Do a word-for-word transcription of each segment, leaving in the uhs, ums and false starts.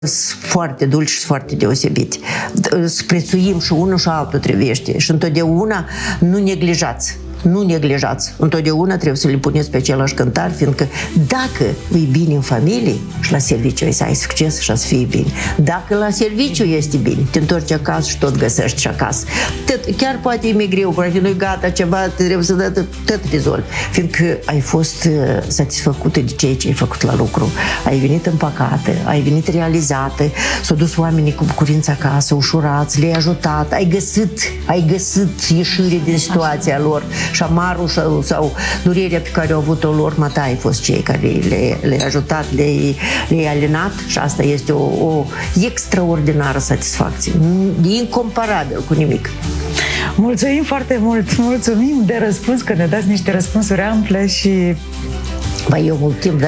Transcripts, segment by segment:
sunt foarte dulci și foarte deosebiti. Prețuim și unul și altul trebuiește și întotdeauna nu neglijați. Nu neglijați. Întotdeauna trebuie să le puneți pe același cântar, fiindcă dacă e bine în familie și la serviciu ai să ai succes și să fie bine. Dacă la serviciu este bine, te întorci acasă și tot găsești și acasă. Tot, chiar poate e mai greu, poate nu-i gata ceva, trebuie să dă, tot rezolvi. Fiindcă ai fost satisfăcută de ceea ce ai făcut la lucru. Ai venit împăcată, ai venit realizată, s-au dus oamenii cu bucurință acasă, ușurați, le-ai ajutat, ai găsit, ai găsit ieșire din situația lor. Și amarul sau, sau durerea pe care au avut-o lor, mata ai fost cei care le, le-ai ajutat, le-ai, le-ai alinat și asta este o, o extraordinară satisfacție. E incomparabil cu nimic. Mulțumim foarte mult, mulțumim de răspuns, că ne dați niște răspunsuri ample și... Ba, eu mult timp, da?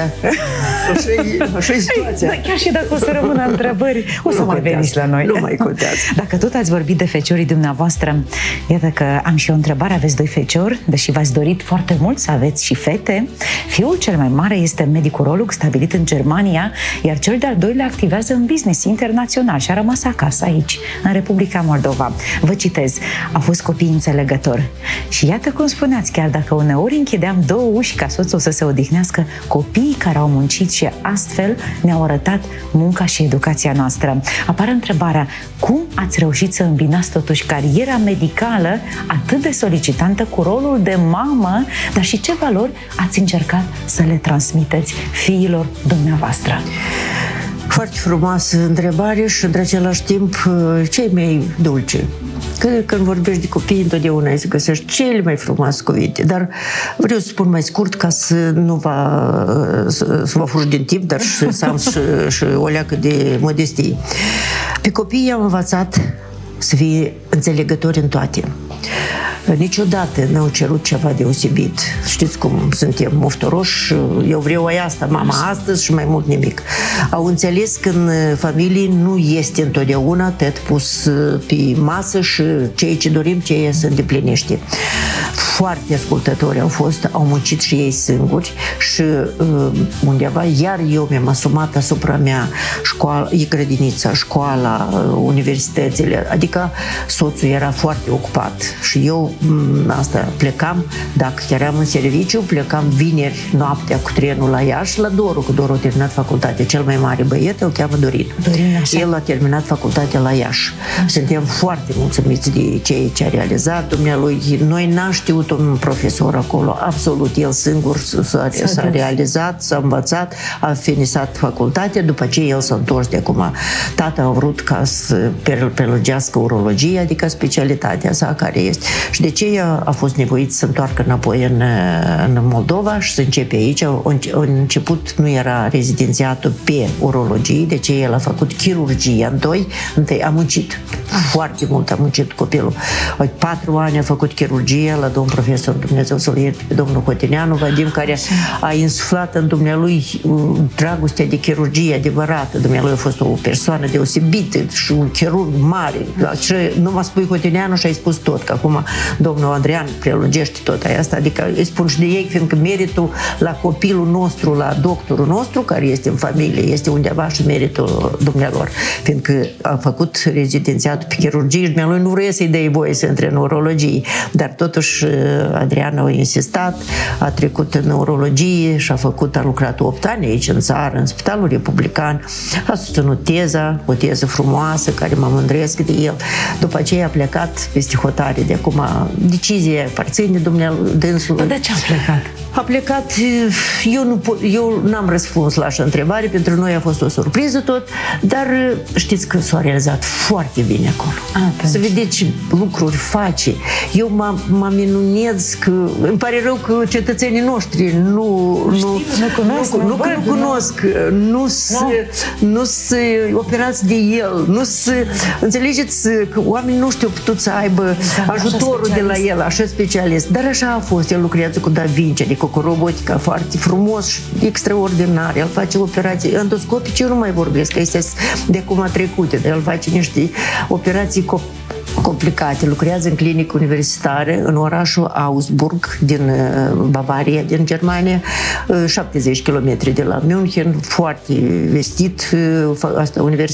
Așa e situația. Da, chiar și dacă o să rămână întrebări, o să nu mai contează. Veniți la noi. Nu mai contează. Dacă tot ați vorbit de feciorii dumneavoastră, iată că am și o întrebare. Aveți doi feciori, deși v-ați dorit foarte mult să aveți și fete. Fiul cel mai mare este medic urolog stabilit în Germania, iar cel de-al doilea activează în business internațional și a rămas acasă aici, în Republica Moldova. Vă citez, au fost copii înțelegători. Și iată cum spuneați, chiar dacă uneori închideam două uși ca soțul să se odihnească, copiii care au muncit și astfel ne-au arătat munca și educația noastră. Apare întrebarea, cum ați reușit să îmbinați totuși cariera medicală atât de solicitantă cu rolul de mamă, dar și ce valori ați încercat să le transmiteți fiilor dumneavoastră? Foarte frumoasă întrebare și, într același timp, cei mai dulce. Că când vorbești de copii, întotdeauna ai să găsești cele mai frumoase cuvinte. Dar vreau să spun mai scurt ca să nu vă, să, să vă fugi din timp, dar și să am și, și o leacă de modestie. Pe copii am învățat să fie înțelegători în toate. Niciodată n-au cerut ceva deosebit. Știți cum suntem moftoroși, eu vreau aia asta, mama astăzi și mai mult nimic. Au înțeles că în familie nu este întotdeauna tot pus pe masă și ceea ce dorim, ceea se îndeplinește. Foarte ascultători au fost, au muncit și ei singuri și undeva, iar eu mi-am asumat asupra mea școala, grădinița, școala, universitățile, adică soțul era foarte ocupat și eu asta plecam, dacă eram în serviciu, plecam vineri noaptea cu trenul la Iași, la Doru, că Doru a terminat facultatea, cel mai mare băiet, îl cheamă Dorin. Dorin, așa. El a terminat facultatea la Iași. Așa. Suntem foarte mulțumiți de ceea ce a realizat dumnealui. Noi n-am știut un profesor acolo, absolut, el singur s-a, s-a realizat, s-a învățat, a finisat facultatea, după ce el s-a întors de acum. Tata a vrut ca să prelungească urologia, adică specialitatea sa care este. Și de ce a fost nevoit să se întoarcă înapoi în, în Moldova și să începe aici. În început nu era rezidențiatul pe urologie, de ce el a făcut chirurgie în doi, întâi a muncit. Foarte mult a muncit copilul. Patru ani a făcut chirurgie la domn profesor, Dumnezeu să-l ierte, pe domnul Cotineanu Vadim, care a insuflat în dumnealui dragostea de chirurgie adevărată. Dumnealui a fost o persoană deosebită și un chirurg mare. Și nu mă spui Cotineanu și ai spus tot, că acum domnul Andrean prelungește tot aia asta, adică îi spun și de ei, fiindcă meritul la copilul nostru, la doctorul nostru, care este în familie, este undeva și meritul dumnealor, fiindcă a făcut rezidențiatul pe chirurgie și dumnealui nu vrea să-i dea voie să intre în urologie, dar totuși Adrian a insistat, a trecut în urologie și a făcut, a lucrat opt ani aici în țară, în Spitalul Republican, a susținut teza, o teză frumoasă, care mă mândresc de el. După aceea a plecat peste hotare de acum. Decizia aparține dumneavoastră dânsului. De ce a plecat? A plecat, eu, nu, eu n-am răspuns la așa întrebare, pentru noi a fost o surpriză tot, dar știți că s-a realizat foarte bine acolo. A, să vedeți ce lucruri face. Eu mă, mă minunez că, îmi pare rău că cetățenii noștri nu, nu, nu cunosc, nu, nu, nu, nu cunosc, nu nu se operați de el, nu se, înțelegeți că oamenii nu știu putut să aibă ajutorul de la el, așa specialist. Dar așa a fost, el lucrează cu Da Vinci, adică cu robotica foarte frumos și extraordinar. El face operații endoscopice, eu nu mai vorbesc, că este de acum trecute, el face niște operații complicate. Lucrează în clinică universitară în orașul Augsburg din Bavaria, din Germania, șaptezeci de kilometri de la München, foarte vestit, asta,